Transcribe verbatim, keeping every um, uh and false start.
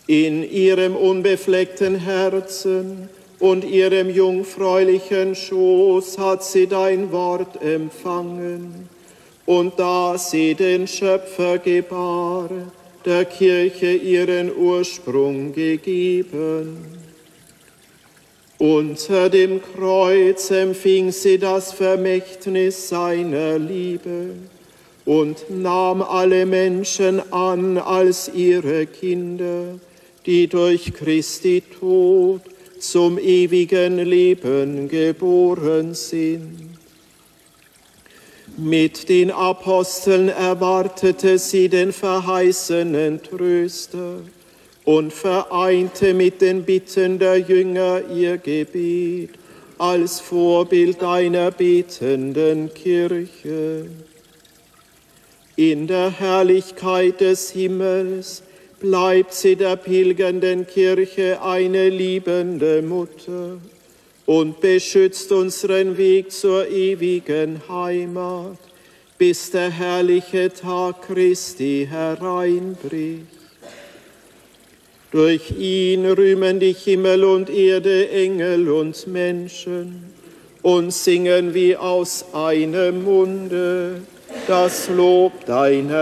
In ihrem unbefleckten Herzen und ihrem jungfräulichen Schoß hat sie dein Wort empfangen. Und da sie den Schöpfer gebar, der Kirche ihren Ursprung gegeben. Unter dem Kreuz empfing sie das Vermächtnis seiner Liebe und nahm alle Menschen an als ihre Kinder, die durch Christi Tod zum ewigen Leben geboren sind. Mit den Aposteln erwartete sie den verheißenen Tröster und vereinte mit den Bitten der Jünger ihr Gebet als Vorbild einer betenden Kirche. In der Herrlichkeit des Himmels bleibt sie der pilgernden Kirche eine liebende Mutter und beschützt unseren Weg zur ewigen Heimat, bis der herrliche Tag Christi hereinbricht. Durch ihn rühmen die Himmel und Erde, Engel und Menschen und singen wie aus einem Munde das Lob deiner